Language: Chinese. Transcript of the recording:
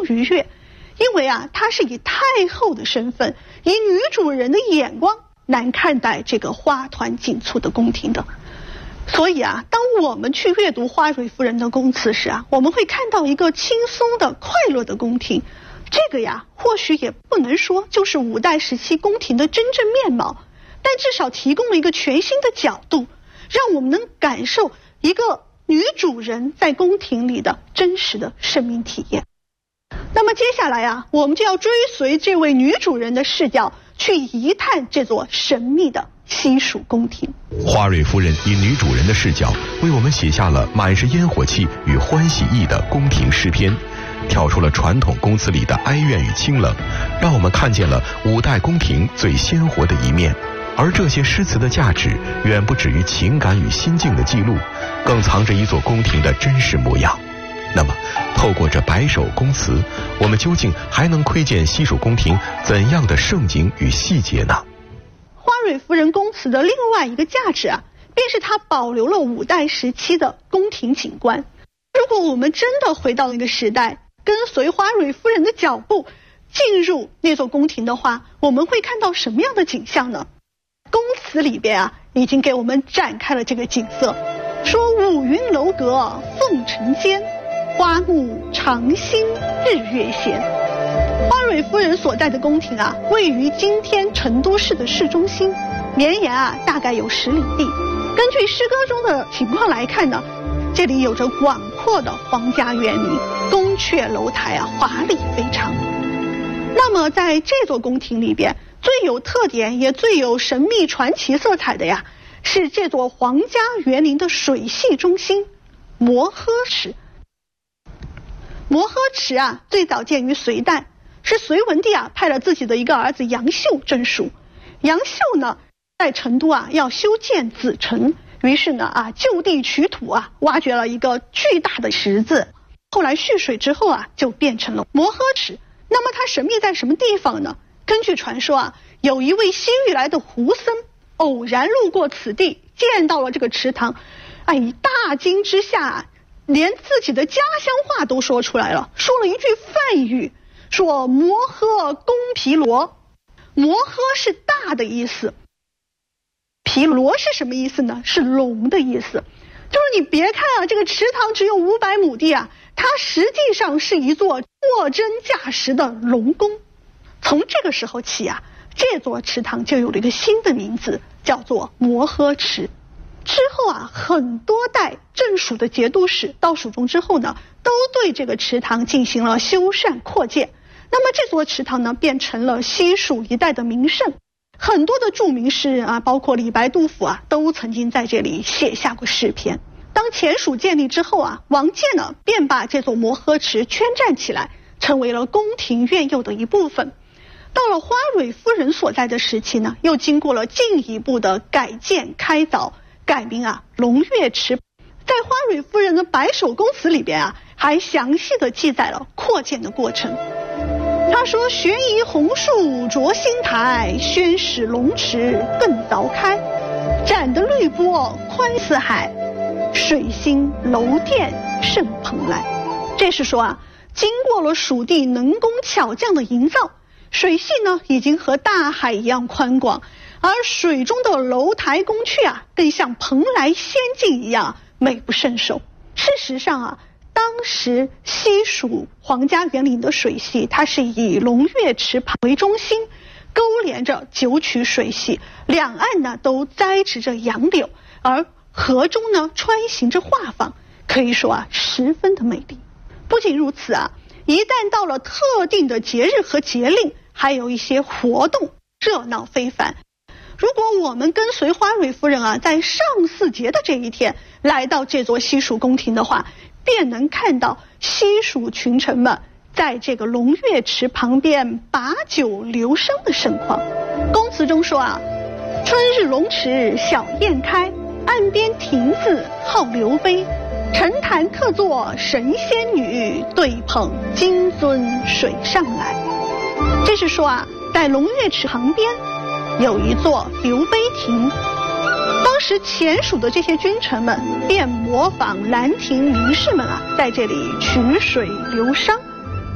愉悦，因为她是以太后的身份，以女主人的眼光来看待这个花团锦簇的宫廷的。所以当我们去阅读花蕊夫人的宫词时我们会看到一个轻松的快乐的宫廷。这个或许也不能说就是五代时期宫廷的真正面貌，但至少提供了一个全新的角度，让我们能感受一个女主人在宫廷里的真实的生命体验。那么接下来我们就要追随这位女主人的视角，去一探这座神秘的西蜀宫廷。 花蕊夫人以女主人的视角，为我们写下了满是烟火气与欢喜意的宫廷诗篇，跳出了传统宫词里的哀怨与清冷，让我们看见了五代宫廷最鲜活的一面。而这些诗词的价值远不止于情感与心境的记录，更藏着一座宫廷的真实模样。那么透过这百首宫词，我们究竟还能窥见西蜀宫廷怎样的盛景与细节呢？ 花蕊夫人宫词的另外一个价值便是它保留了五代时期的宫廷景观。如果我们真的回到那个时代，跟随花蕊夫人的脚步进入那座宫廷的话，我们会看到什么样的景象呢？宫词里边已经给我们展开了这个景色，说五云楼阁凤城间，花木长新日月闲。花蕊夫人所在的宫廷位于今天成都市的市中心，绵延大概有10里地。根据诗歌中的情况来看呢，这里有着广阔的皇家园林，宫阙楼台华丽非常。那么在这座宫廷里边，最有特点也最有神秘传奇色彩的是这座皇家园林的水系中心摩诃池。摩诃池最早建于隋代，是隋文帝派了自己的一个儿子杨秀镇守。杨秀呢在成都要修建子城，于是呢就地取土挖掘了一个巨大的池子，后来蓄水之后就变成了摩诃池。那么它神秘在什么地方呢？根据传说有一位西域来的胡僧偶然路过此地，见到了这个池塘，以大惊之下连自己的家乡话都说出来了，说了一句梵语，说摩诃公毗罗。摩诃是大的意思，毗罗是什么意思呢？是龙的意思。就是你别看这个池塘只有500亩地它实际上是一座货真价实的龙宫。从这个时候起这座池塘就有了一个新的名字，叫做摩诃池。之后很多代正属的节度使到蜀中之后呢，都对这个池塘进行了修缮扩建。那么这座池塘呢，变成了西蜀一带的名胜。很多的著名诗人包括李白、杜甫都曾经在这里写下过诗篇。当前蜀建立之后王建呢便把这座摩诃池圈占起来，成为了宫廷院囿的一部分。到了花蕊夫人所在的时期呢，又经过了进一步的改建开凿，改名龙跃池。在花蕊夫人的百首宫词里边还详细的记载了扩建的过程。他说：悬疑红树着新台，宣使龙池更凿开，展的绿波宽似海，水星楼殿甚蓬莱。这是说经过了蜀地能工巧匠的营造，水系呢已经和大海一样宽广，而水中的楼台宫阙更像蓬莱仙境一样美不胜收。事实上当时西蜀皇家园林的水系，它是以龙跃池旁为中心，勾连着9曲水系，两岸呢都栽植着杨柳，而河中呢穿行着画舫，可以说十分的美丽。不仅如此一旦到了特定的节日和节令，还有一些活动热闹非凡。如果我们跟随花蕊夫人在上巳节的这一天来到这座西蜀宫廷的话，便能看到西蜀群臣们在这个龙跃池旁边把酒流觞的盛况。宫词中说春日龙池小宴开，岸边亭子好流杯，沉潭客座神仙女，对捧金樽水上来。这是说在龙跃池旁边有一座流杯亭，当时前蜀的这些君臣们便模仿兰亭名士们在这里曲水流觞，